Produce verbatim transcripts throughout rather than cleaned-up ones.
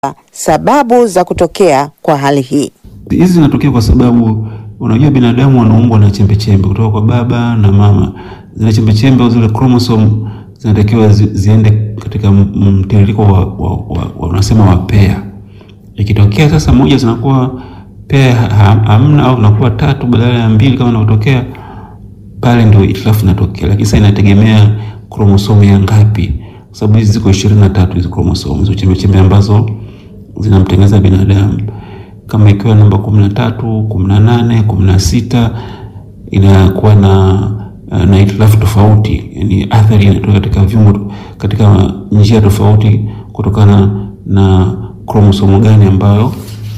sababu za kutokea kwa hali hii. Hizi zinatokea kwa sababu unajua binadamu wanaumbwa na chembe chembe kutoka kwa baba na mama. Zile chembe chembe zile chromosome zinatakiwa zi, ziende katika mtiririko wa, wa, wa, wa unasema wa pair. Ikitokea sasa moja zinakuwa pair hamna au zinakuwa tatu badala ya mbili kama inatokea pale, ndio itilafu inatokea. Lakini sasa inategemea chromosome ya ngapi, kwa sababu hizi ziko ishirini na tatu hizo chromosome, hizo chembe chembe ambazo zinamtengeneza binadamu. Kama ikiwa namba kumi na tatu, kumi na nane, kumi na sita inakuwa na na itilafu tofauti, yani athari inatoka katika viungo katika njia tofauti kutokana na chromosome gani ambayo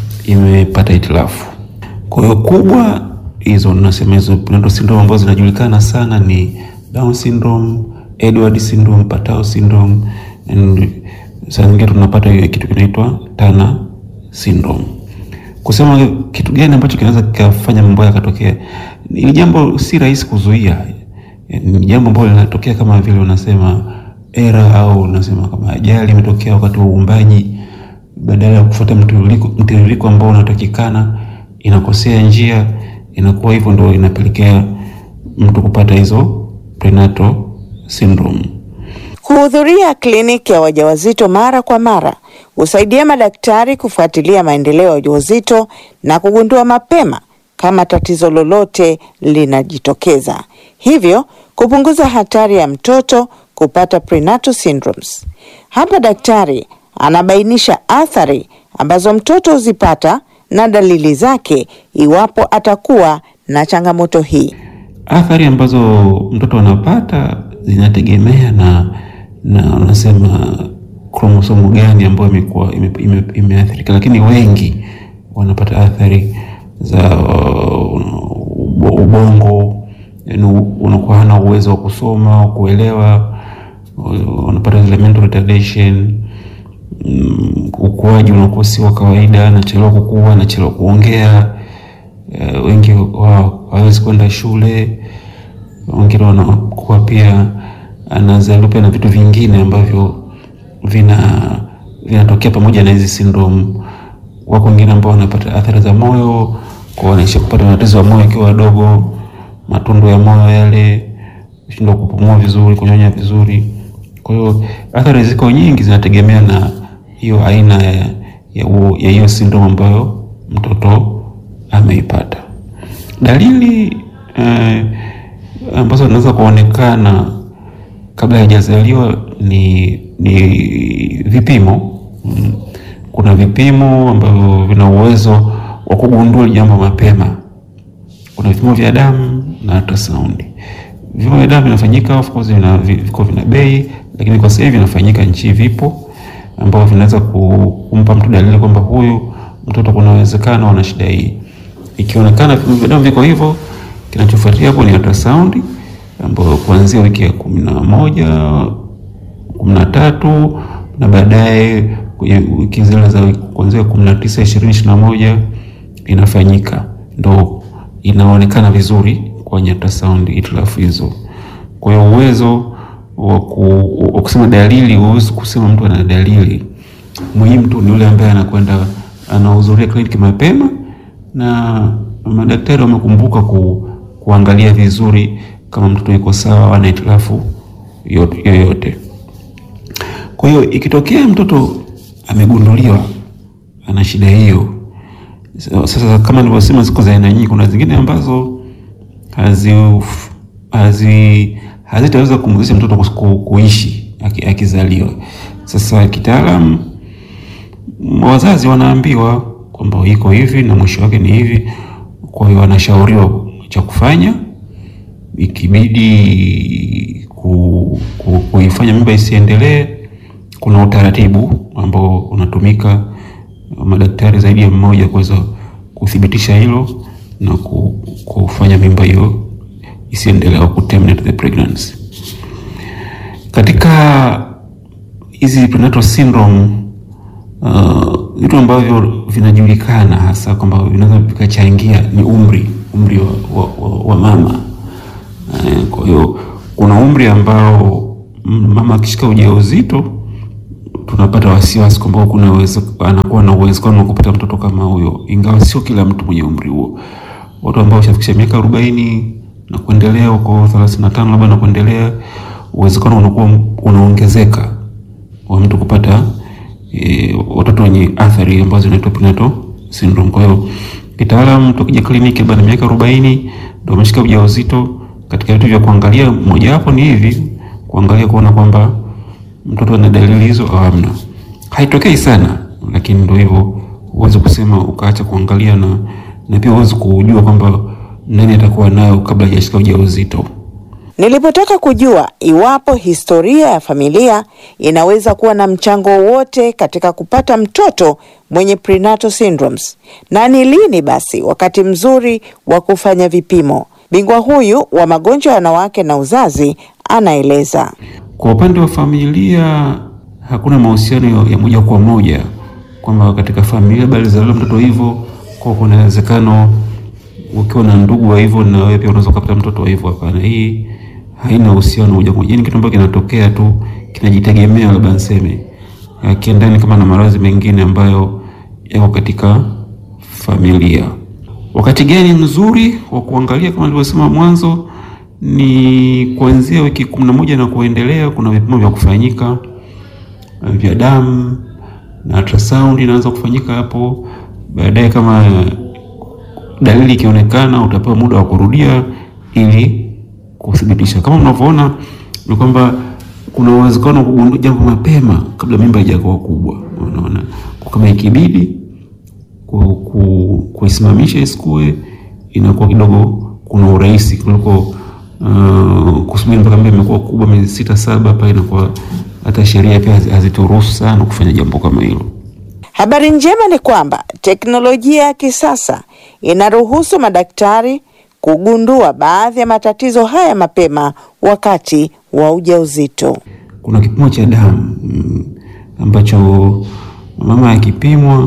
imepata itilafu. Kwa hiyo kubwa hizo tunasema hizo prenatal syndrome ambazo zinajulikana sana ni Down syndrome, Edward syndrome, Patau syndrome, and sasa nyingine tunapata hiyo kitu kinaitwa Turner syndrome. Kusema kitu gani ambacho kinaweza kufanya mambo yakatokea ni jambo si rahisi kuzuia. Ni jambo ambalo linatokea kama vile unasema era au unasema kama ajali imetokea wakati wa uumbaji, badala ya kufuata mtiririko mtiririko ambao unatakikana inakosea njia, inakuwa hivyo ndio inapelekea mtu kupata hizo prenatal syndrome. Kuhudhuria kliniki ya wajawazito mara kwa mara husaidia madaktari kufuatilia maendeleo ya ujauzito na kugundua mapema kama tatizo lolote linajitokeza, hivyo kupunguza hatari ya mtoto kupata prenatal syndromes. Hapa daktari anabainisha athari ambazo mtoto huzipata na dalili zake iwapo atakuwa na changamoto hii. Athari ambazo mtoto anapata zinategemea na na unasema kromosomu gani ambayo imekuwa imeathirika, ime, ime lakini wengi wanapata athari za uh, ubongo, yani unakuwa hana uwezo wa kusoma au kuelewa, wanapata zile mental retardation, um, ukuaji unakuwa si wa kawaida, anachelewa kukua, anachelewa kuongea, uh, wengi hawawezi kwenda shule, wengine wanakuwa pia anazaliwa na vitu vingine ambavyo vina vinatokea pamoja na hizi syndrome. Wako wengine ambao wanapata athari za moyo, kwa wanaisha kupata matatizo ya moyo ikiwa wadogo, matundu ya moyo yale, shindwa kupumua vizuri, kunyonya vizuri. Kwa hiyo athari ziko nyingi, zinategemea na hiyo aina ya ya hiyo syndrome ambayo mtoto ameipata. Dalili eh, ambazo zinaweza kuonekana kabla hajazaliwa ni ni vipimo. Kuna vipimo ambavyo vina uwezo wa kugundua jambo mapema. Kuna vipimo vya damu na ultrasound. Vipimo vya damu vinafanyika, of course vina viko vina bei, lakini kwa sasa hivi vinafanyika nchi vipo ambao vinaweza kumpa mtu dalili kwamba huyu mtoto kuna uwezekano ana shida hii. Ikionekana vipimo vya damu viko hivyo, kinachofuatia hapo ni ultrasound ambayo kuanzia wiki ya kumi na moja, kumi na tatu na baadaye wiki zile za kuanzia kumi na tisa, ishirini, ishirini na moja inafanyika, ndio inaonekana vizuri kwa ultrasound itilafu hizo. Kwa hiyo uwezo wa kusema dalili, uwezo kusema mtu ana dalili, muhimu tu ni yule ambaye anakwenda anahudhuria kliniki mapema na madaktari wamekumbuka ku, kuangalia vizuri kama mtoto yuko sawa ana itilafu yoyote. Kwa hiyo ikitokea mtoto amegunduliwa ana shida hiyo, sasa kama nilivyosema ziko za aina nyingi. Kuna zingine ambazo hazi hazi hazitaweza kumwezesha mtoto kuishi akizaliwa. Sasa kitaalamu wazazi wanaambiwa kwamba iko hivi na mwisho wake ni hivi, kwa hiyo wanashauriwa cha kufanya. Ikibidi ku, ku, kuifanya mimba isiendelee, kuna utaratibu ambao unatumika, madaktari zaidi ya mmoja kuweza kuthibitisha hilo na ku, kufanya mimba hiyo isiendelee au terminate the pregnancy. Katika hizi prenatal syndrome, uh, vitu ambavyo vinajulikana hasa kwamba vinaweza vikachangia ni umri, umri wa, wa, wa, wa mama. Kwa hiyo kuna umri ambao mama akishika ujauzito tunapata wasiwasi kwamba kuna uwezo anakuwa na uwezekano wa kupata mtoto kama huyo, ingawa sio kila mtu mwenye umri huo. Watu ambao washafikisha miaka arobaini na kuendelea, huko thelathini na tano labda na kuendelea, uwezekano unakuwa unaongezeka wa mtu kupata e, watoto wenye athari ambazo zinaitwa prenatal syndrome. Kwa hiyo kitaalamu tukija kliniki baada ya miaka arobaini ndio umeshika ujauzito, katika vitu vya kuangalia moja wapo ni hivi, kuangalia kuona kwamba mtoto ana dalili hizo au hamna. Haitokei sana, lakini ndio hivyo, uweze kusema ukaacha kuangalia, na na pia uweze kujua kwamba nani atakuwa nayo kabla hajashika ujauzito. Nilipotaka kujua iwapo historia ya familia inaweza kuwa na mchango wote katika kupata mtoto mwenye prenatal syndromes, na ni lini basi wakati mzuri wa kufanya vipimo, bingwa huyu wa magonjwa ya wanawake na uzazi anaeleza. Kwa upande wa familia hakuna mahusiano ya moja kwa moja kwamba katika familia bali zalala mtoto hivyo kwa kuna uwezekano ukiwa na ndugu wa hivyo na wewe pia unaweza kupata mtoto wa hivyo. Hapana, hii haina uhusiano moja kwa moja. Ni kitu ambacho kinatokea tu, kinajitegemea, labda niseme kiendani kama na maradhi mengine ambayo yako katika familia. Wakati gani mzuri wa kuangalia? Kama nilivyosema mwanzo, ni kuanzia wiki kumi na moja na kuendelea. Kuna vipimo vya kufanyika vya damu na ultrasound inaanza kufanyika hapo. Baadaye kama dalili ikionekana, utapewa muda wa kurudia ili kuthibitisha. Kama mnavyoona ni kwamba kuna uwezekano wa kugundua jambo mapema kabla mimba haijakuwa kubwa. Unaona, kama ikibidi kuisimamisha isikue, inakuwa kidogo kuna urahisi kuliko uh, kusubiri mpaka mimba imekuwa kubwa miezi sita saba. Pale inakuwa hata sheria pia hazituruhusu sana kufanya jambo kama hilo. Habari njema ni kwamba teknolojia ya kisasa inaruhusu madaktari kugundua baadhi ya matatizo haya mapema wakati wa ujauzito. Kuna kipimo cha damu ambacho mama akipimwa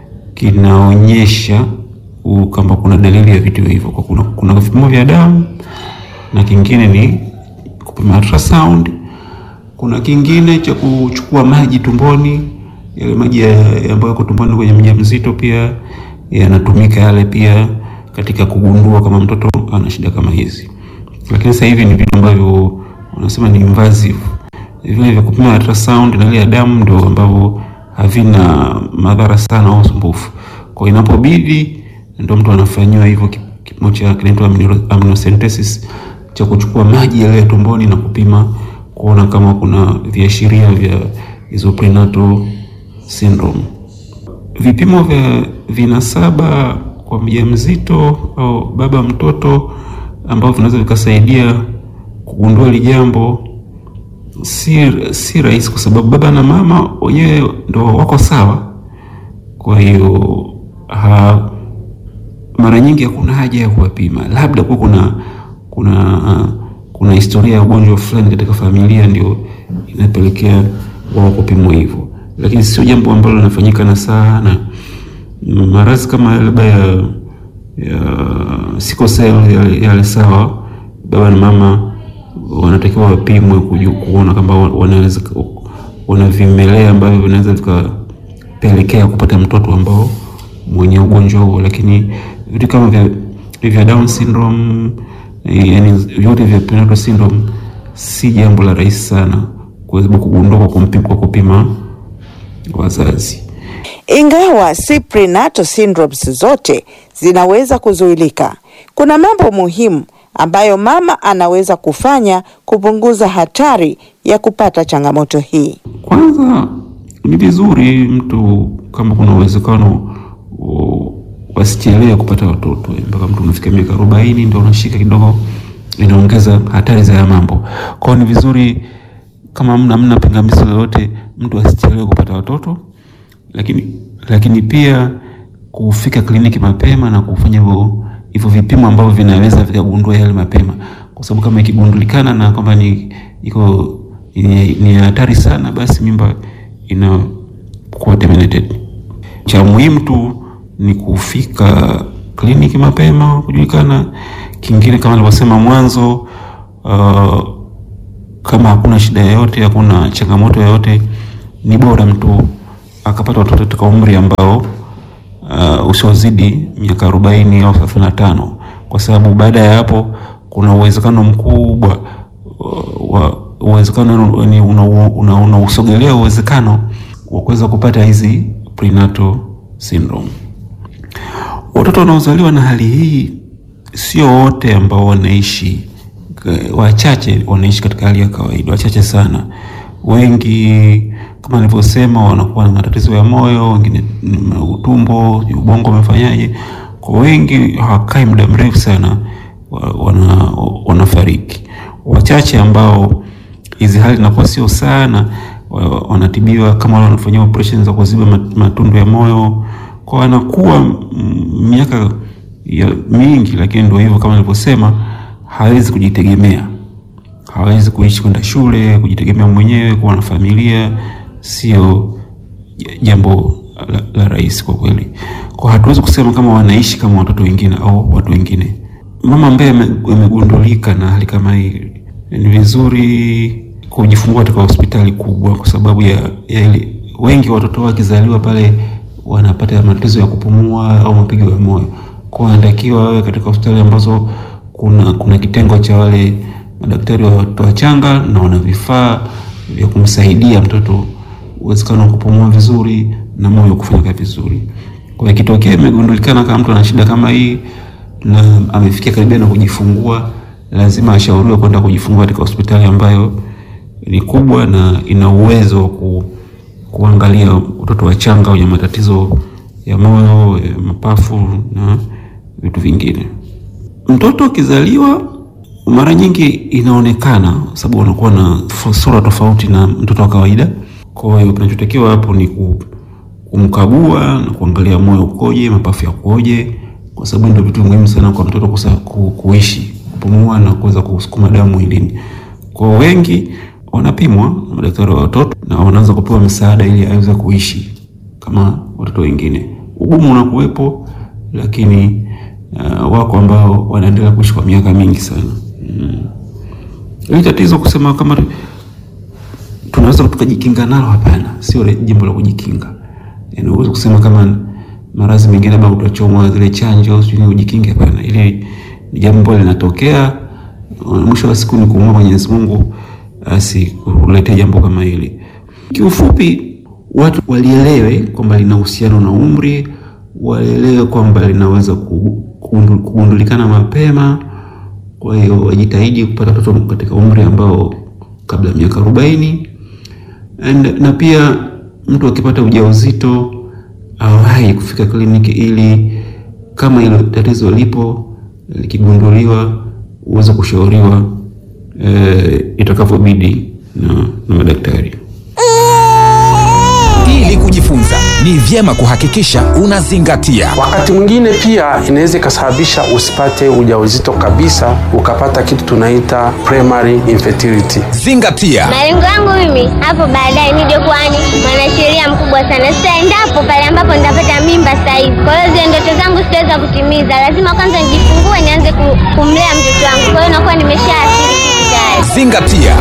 kinaonyesha kama kuna dalili ya vitu hivyo. Kwa kuna kuna vipimo vya damu, na kingine ni kupima ultrasound. Kuna kingine cha kuchukua maji tumboni, yale maji ambayo yako tumboni kwenye mjamzito pia yanatumika yale pia katika kugundua kama mtoto ana shida kama hizi. Lakini sasa hivi ni vitu ambavyo wanasema ni invasive. Vile vya kupima ultrasound na ile ya damu ndio ambavyo havina madhara sana au usumbufu. Kwa inapobidi ndio mtu anafanywa hivyo kipimo cha kinaitwa amniocentesis, cha kuchukua maji yale ya tumboni na kupima kuona kama kuna viashiria vya hizo prenatal syndrome. Vipimo vya vinasaba kwa mjamzito au baba mtoto ambao vinaweza vikasaidia kugundua ile jambo si si rahisi, kwa sababu baba na mama wenyewe ndio wako sawa. Kwa hiyo ha, mara nyingi hakuna haja ya kuwapima. Labda kwa kuna kuna uh, kuna historia ya ugonjwa fulani katika familia ndio inapelekea wao kupimwa hivyo, lakini sio jambo ambalo linafanyika na sana. Maradhi kama labda ya, ya sickle cell yale, yale sawa, baba na mama wanatakiwa wapimwe kuona kama wanaweza wana vimelea ambavyo vinaweza vikapelekea kupata mtoto ambao mwenye ugonjwa huo. Lakini vitu kama vya, vya Down syndrome, yani vyote vya prenatal syndrome, si jambo la rahisi sana kuweza kugundua kwa kupima, kwa kupima wazazi. Ingawa si prenatal syndromes zote zinaweza kuzuilika, kuna mambo muhimu ambayo mama anaweza kufanya kupunguza hatari ya kupata changamoto hii. Kwanza ni vizuri mtu kama kuna uwezekano wasichelewe kupata watoto. Mpaka mtu unafika miaka arobaini ndio unashika kidogo, inaongeza hatari za mambo. Kwa hiyo ni vizuri kama mna mna pingamizi lolote, mtu asichelewe kupata watoto. Lakini lakini pia kufika kliniki mapema na kufanya hivyo hivyo vipimo ambavyo vinaweza vikagundua yale mapema, kwa sababu kama ikigundulikana na kwamba ni iko ni, ni hatari sana, basi mimba inakuwa terminated. Cha muhimu tu ni kufika kliniki mapema kujulikana. Kingine kama nilivyosema mwanzo, uh, kama hakuna shida yoyote, hakuna changamoto yoyote, ni bora mtu akapata watoto katika umri ambao uh, usiozidi miaka arobaini au thelathini na tano, kwa sababu baada ya hapo kuna uwezekano mkubwa wa uwezekano ni unausogelea una, una uwezekano wa kuweza kupata hizi prenatal syndrome. Watoto wanaozaliwa na hali hii sio wote ambao wanaishi, wachache wanaishi katika hali ya kawaida, wachache sana. Wengi kama nilivyosema wanakuwa na matatizo ya moyo, wengine utumbo, ubongo umefanyaje. Kwa wengi hawakai muda mrefu sana wana wanafariki. Wachache ambao hizi hali zinakuwa sio sana wanatibiwa, kama wanafanyia operation za kuziba matundu ya moyo, kwa anakuwa miaka mingi, lakini ndio hivyo kama nilivyosema, hawezi kujitegemea. Hawezi kuishi kwenda shule, kujitegemea mwenyewe, kuwa na familia, sio jambo la, la rahisi kwa kweli. Kwa hatuwezi kusema kama wanaishi kama watoto wengine au watu wengine. Mama ambaye amegundulika na hali kama hii, ni vizuri kujifungua katika hospitali kubwa, kwa sababu ya, ya ile wengi watoto wakizaliwa pale wanapata matatizo ya kupumua au mapigo ya moyo. Kwa anatakiwa wawe katika hospitali ambazo kuna kuna kitengo cha wale madaktari wa watoto wachanga na wana vifaa vya kumsaidia mtoto uwezekano wa kupumua vizuri na moyo kufanya vizuri. Kwa hiyo kitokea imegundulikana kama mtu ana shida kama hii na amefikia karibia na kujifungua, lazima ashauriwe kwenda kujifungua katika hospitali ambayo ni kubwa na ina uwezo wa ku, kuangalia watoto wachanga wenye matatizo ya moyo, ya mapafu na vitu vingine. Mtoto akizaliwa mara nyingi inaonekana, sababu anakuwa na sura tofauti na mtoto wa kawaida. Kwa hiyo tunachotakiwa hapo ni kumkagua na kuangalia moyo ukoje, mapafu yakoje, kwa sababu ndio vitu muhimu sana kwa mtoto kusa, ku, kuishi, kupumua na kuweza kusukuma damu mwilini. Kwa wengi wanapimwa na madaktari wa watoto na wanaanza kupewa msaada ili aweze kuishi kama watoto wengine. Ugumu unakuwepo, lakini uh, wako ambao wanaendelea kuishi kwa miaka mingi sana. Mm. Hili tatizo kusema kama tunaweza kujikinga nalo, hapana, sio jambo la kujikinga. Yaani uweze kusema kama maradhi mengine labda utachomwa zile chanjo sio kujikinga, hapana. Ile ni jambo linatokea, mwisho wa siku ni kuomba Mwenyezi Mungu asikulete jambo kama hili. Kiufupi, watu walielewe kwamba lina uhusiano na umri, walielewe kwamba linaweza kugundulikana mapema. Kwa hiyo wajitahidi kupata watoto katika umri ambao kabla ya miaka arobaini. And, na pia mtu akipata ujauzito awahi kufika kliniki ili kama hilo tatizo lipo likigunduliwa uweze kushauriwa e, itakavyobidi na, na madaktari. Ili kujifunza ni vyema kuhakikisha unazingatia. Wakati mwingine pia inaweza kusababisha usipate ujauzito kabisa, ukapata kitu tunaita primary infertility. Zingatia. Malengo yangu mimi hapo baadaye nije kuwa ni mwanasheria mkubwa sana. Sasa endapo pale ambapo nitapata mimba sasa hivi, kwa hiyo zile ndoto zangu sitaweza kutimiza. Lazima kwanza nijifungue, nianze kumlea mtoto wangu. Kwa hiyo nakuwa nimeshaathiri kitu tayari. Zingatia.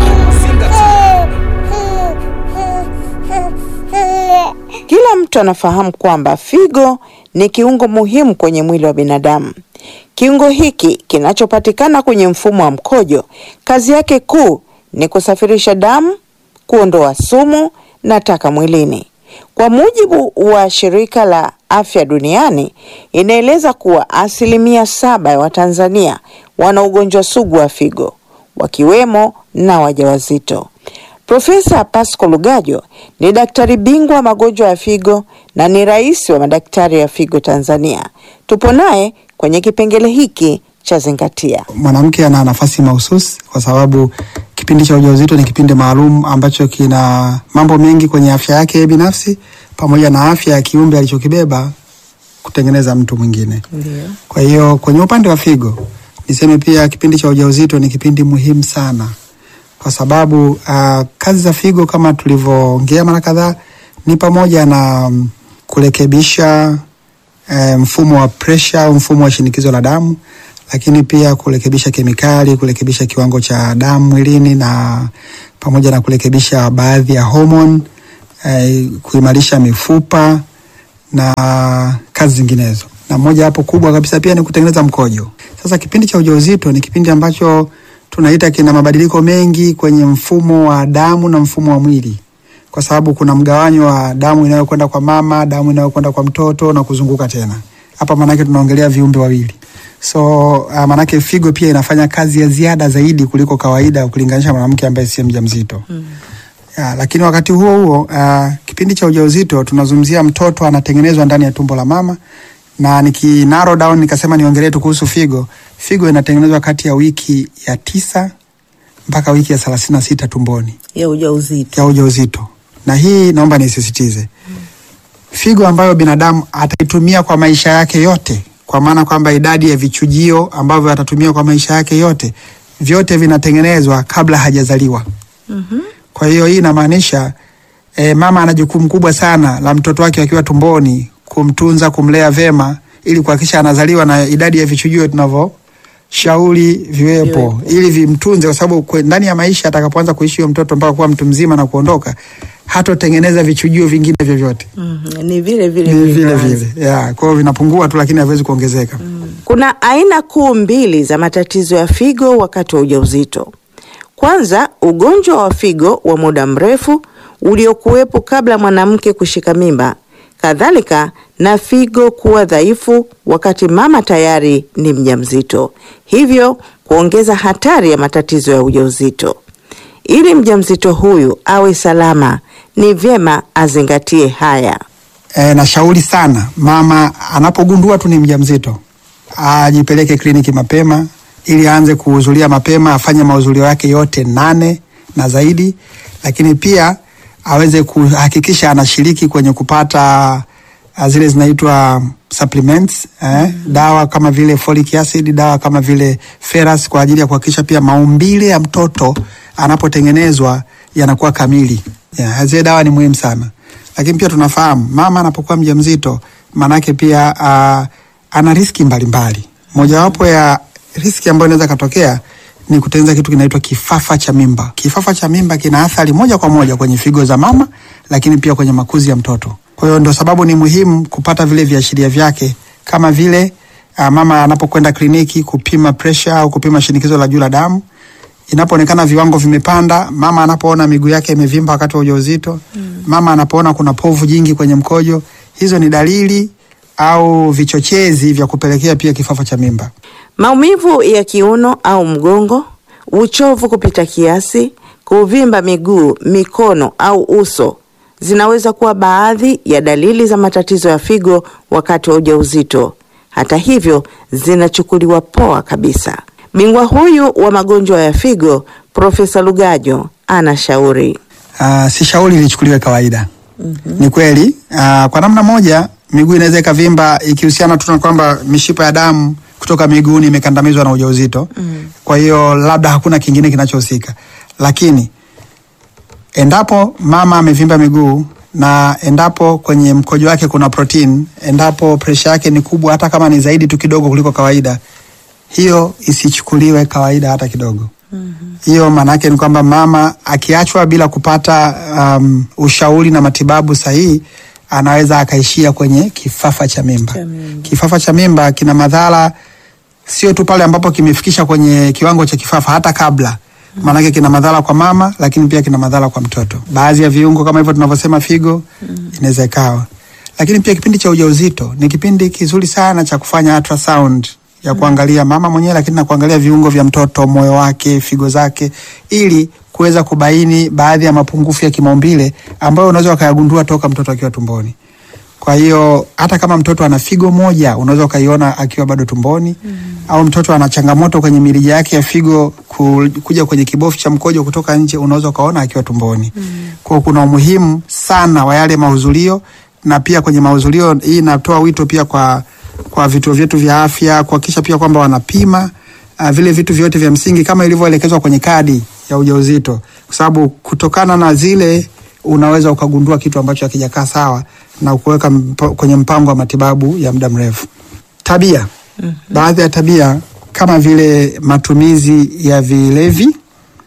Kila mtu anafahamu kwamba figo ni kiungo muhimu kwenye mwili wa binadamu. Kiungo hiki kinachopatikana kwenye mfumo wa mkojo, kazi yake kuu ni kusafirisha damu, kuondoa sumu na taka mwilini. Kwa mujibu wa Shirika la Afya Duniani, inaeleza kuwa asilimia saba ya Watanzania wana ugonjwa sugu wa figo, wakiwemo na wajawazito. Profesa Pascal Lugajo ni daktari bingwa magonjwa ya figo na ni rais wa madaktari ya figo Tanzania. Tupo naye kwenye kipengele hiki cha Zingatia. Mwanamke ana nafasi mahususi kwa sababu kipindi cha ujauzito ni kipindi maalum ambacho kina mambo mengi kwenye afya yake binafsi pamoja na afya ya kiumbe alichokibeba kutengeneza mtu mwingine. Ndiyo. Kwa hiyo kwenye upande wa figo niseme pia kipindi cha ujauzito ni kipindi muhimu sana. Kwa sababu uh, kazi za figo kama tulivyoongea mara kadhaa ni pamoja na um, kurekebisha um, mfumo wa pressure, mfumo wa shinikizo la damu, lakini pia kurekebisha kemikali, kurekebisha kiwango cha damu mwilini na pamoja na kurekebisha baadhi ya hormone eh, kuimarisha mifupa na kazi zinginezo. Na moja hapo kubwa kabisa pia ni kutengeneza mkojo. Sasa kipindi cha ujauzito ni kipindi ambacho tunaita kina mabadiliko mengi kwenye mfumo wa damu na mfumo wa mwili. Kwa sababu kuna mgawanyo wa damu inayokwenda kwa mama, damu inayokwenda kwa mtoto na kuzunguka tena. Hapa manake tunaongelea viumbe wawili. So uh, manake figo pia inafanya kazi ya ziada zaidi kuliko kawaida ukilinganisha mwanamke ambaye si mjamzito. Mm. Ya, lakini wakati huo huo uh, kipindi cha ujauzito tunazungumzia mtoto anatengenezwa ndani ya tumbo la mama, na niki narrow down nikasema niongelee tu kuhusu figo. Figo inatengenezwa kati ya wiki ya tisa mpaka wiki ya thelathini na sita tumboni ya ujauzito. Ya ujauzito. Na hii naomba nisisitize. Hmm. Figo ambayo binadamu ataitumia kwa maisha yake yote, kwa maana kwamba idadi ya vichujio ambavyo atatumia kwa maisha yake yote, vyote vinatengenezwa kabla hajazaliwa. Mhm. Kwa hiyo hii inamaanisha e, mama ana jukumu kubwa sana la mtoto wake akiwa tumboni, kumtunza, kumlea vema ili kuhakikisha anazaliwa na idadi ya vichujio tunavyo shauri viwepo, ili vimtunze, kwa sababu ndani ya maisha atakapoanza kuishi huyo mtoto mpaka kuwa mtu mzima na kuondoka, hatotengeneza vichujio vingine vyovyote. Mm-hmm. Ni vile vile ni vile vile. Yeah, kwa hiyo vinapungua tu lakini haviwezi kuongezeka. Mm. Kuna aina kuu mbili za matatizo ya figo wakati wa ujauzito. Kwanza, ugonjwa wa figo wa muda mrefu uliokuwepo kabla mwanamke kushika mimba. Kadhalika na figo kuwa dhaifu wakati mama tayari ni mjamzito, hivyo kuongeza hatari ya matatizo ya ujauzito. Ili mjamzito huyu awe salama, ni vyema azingatie haya. E, na shauri sana mama anapogundua tu ni mjamzito, ajipeleke kliniki mapema ili aanze kuhudhuria mapema, afanye mahudhurio yake yote nane na zaidi, lakini pia aweze kuhakikisha anashiriki kwenye kupata uh, zile zinaitwa supplements, eh, mm-hmm. dawa kama vile folic acid, dawa kama vile ferrous, kwa ajili ya kuhakikisha pia maumbile ya mtoto anapotengenezwa yanakuwa kamili. Yeah, zile dawa ni muhimu sana. Lakini pia tunafahamu mama anapokuwa mjamzito manake pia uh, ana riski mbalimbali. Mojawapo ya riski ambayo inaweza katokea ni kutengeneza kitu kinaitwa kifafa cha mimba. Kifafa cha mimba kina athari moja kwa moja kwenye figo za mama, lakini pia kwenye makuzi ya mtoto. Kwa hiyo ndio sababu ni muhimu kupata vile viashiria vyake, kama vile uh, mama anapokwenda kliniki kupima pressure au kupima shinikizo la juu la damu. Inapoonekana viwango vimepanda, mama anapoona miguu yake imevimba wakati wa ujauzito, mm. mama anapoona kuna povu jingi kwenye mkojo, hizo ni dalili au vichochezi vya kupelekea pia kifafa cha mimba. Maumivu ya kiuno au mgongo, uchovu kupita kiasi, kuvimba miguu, mikono au uso zinaweza kuwa baadhi ya dalili za matatizo ya figo wakati wa ujauzito. Hata hivyo, zinachukuliwa poa kabisa. Bingwa huyu wa magonjwa ya figo, Profesa Lugajo, anashauri. Uh, si shauri ilichukuliwe kawaida. Mm-hmm. Ni kweli, uh, kwa namna moja miguu inaweza ikavimba ikihusiana tu na kwamba mishipa ya damu kutoka miguuni imekandamizwa na ujauzito. Mm. Kwa hiyo labda hakuna kingine kinachohusika. Lakini endapo mama amevimba miguu na endapo kwenye mkojo wake kuna protein, endapo pressure yake ni kubwa hata kama ni zaidi tu kidogo kuliko kawaida, hiyo isichukuliwe kawaida hata kidogo. Mm-hmm. Hiyo maana yake ni kwamba mama akiachwa bila kupata um, ushauri na matibabu sahihi, anaweza akaishia kwenye kifafa cha mimba. Kifafa cha mimba kina madhara sio tu pale ambapo kimefikisha kwenye kiwango cha kifafa, hata kabla. Mm. Maana yake kina madhara kwa mama, lakini pia kina madhara kwa mtoto. Baadhi ya viungo kama hivyo tunavyosema figo, mm. inaweza ikawa. Lakini pia kipindi cha ujauzito ni kipindi kizuri sana cha kufanya ultrasound ya kuangalia mama mwenyewe, lakini na kuangalia viungo vya mtoto, moyo wake, figo zake, ili kuweza kubaini baadhi ya mapungufu ya kimaumbile ambayo unaweza ukayagundua toka mtoto akiwa tumboni. Kwa hiyo hata kama mtoto ana figo moja unaweza ukaiona akiwa bado tumboni. Mm. Au mtoto ana changamoto kwenye mirija yake ya figo ku, kuja kwenye kibofu cha mkojo kutoka nje, unaweza ukaona akiwa tumboni. Mm. Kwa kuna umuhimu sana wa yale mahudhurio, na pia kwenye mahudhurio hii natoa wito pia kwa kwa vituo vyetu vya afya kuhakikisha pia kwamba wanapima uh, vile vitu vyote vya msingi kama ilivyoelekezwa kwenye kadi ya ujauzito, kwa sababu kutokana na zile unaweza ukagundua kitu ambacho hakijakaa sawa na kuweka mp- kwenye mpango wa matibabu ya muda mrefu. Tabia. Mm-hmm. Baadhi ya tabia kama vile matumizi ya vilevi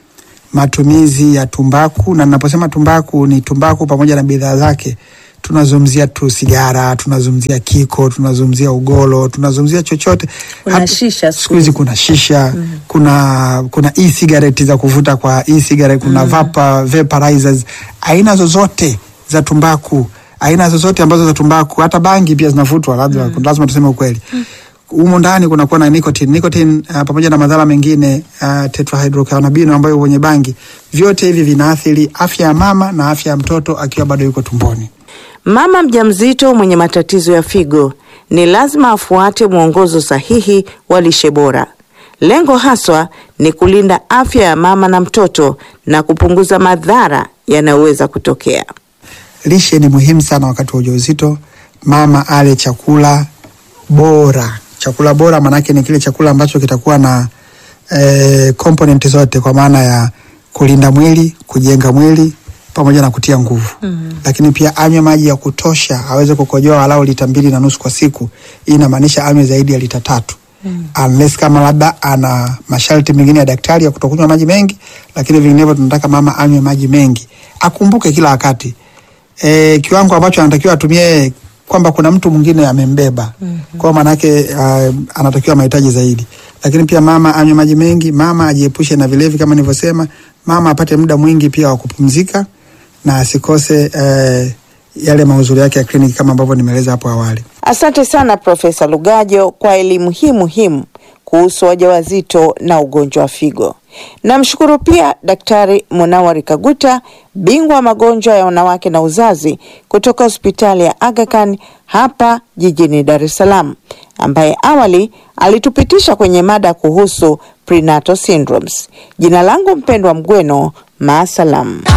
matumizi ya tumbaku, na ninaposema tumbaku ni tumbaku pamoja na bidhaa zake. Tunazungumzia tu sigara, tunazungumzia kiko, tunazungumzia ugolo, tunazungumzia chochote. Kuna shisha siku hizi, kuna shisha, mm. kuna kuna e-cigarette za kuvuta kwa e-cigarette, kuna mm. vapor vaporizers, aina zozote za tumbaku, aina zozote ambazo za tumbaku, hata bangi pia zinavutwa, labda mm. lazima tuseme ukweli. Mm. Humo ndani kuna kuwa na nicotine, nicotine uh, pamoja na madhara mengine uh, tetrahydrocannabinol ambayo kwenye bangi. Vyote hivi vinaathiri afya ya mama na afya ya mtoto akiwa bado yuko tumboni. Mama mjamzito mwenye matatizo ya figo ni lazima afuate mwongozo sahihi wa lishe bora. Lengo haswa ni kulinda afya ya mama na mtoto na kupunguza madhara yanayoweza kutokea. Lishe ni muhimu sana wakati wa ujauzito. Mama ale chakula bora. Chakula bora manake ni kile chakula ambacho kitakuwa na eh, component zote, kwa maana ya kulinda mwili, kujenga mwili pamoja na kutia nguvu. Mm-hmm. Lakini pia anywe maji ya kutosha, aweze kukojoa walau lita mbili na nusu kwa siku. Hii inamaanisha anywe zaidi ya lita tatu. Mm-hmm. Unless kama labda ana masharti mengine ya daktari ya kutokunywa maji mengi, lakini vinginevyo tunataka mama anywe maji mengi. Akumbuke kila wakati e, kiwango ambacho anatakiwa atumie, kwamba kuna mtu mwingine amembeba. Mm-hmm. Kwa maana yake uh, anatakiwa mahitaji zaidi. Lakini pia mama anywe maji mengi, mama ajiepushe na vilevi kama nilivyosema, mama apate muda mwingi pia wa kupumzika na asikose uh, yale mahudhurio yake ya kliniki kama ambavyo nimeeleza hapo awali. Asante sana Profesa Lugajo kwa elimu hii muhimu kuhusu wajawazito na ugonjwa wa figo. Namshukuru pia Daktari Munawari Kaguta, bingwa wa magonjwa ya wanawake na uzazi kutoka hospitali ya Aga Khan hapa jijini Dar es Salaam, ambaye awali alitupitisha kwenye mada kuhusu prenatal syndromes. Jina langu mpendwa Mgweno, maasalam.